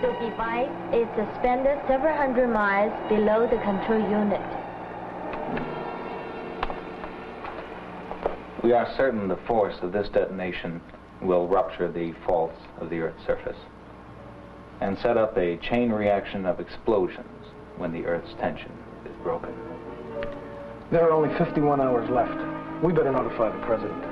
The device is suspended several hundred miles below the control unit. We are certain the force of this detonation will rupture the faults of the Earth's surface and set up a chain reaction of explosions when the Earth's tension is broken. There are only 51 hours left. We better notify the President.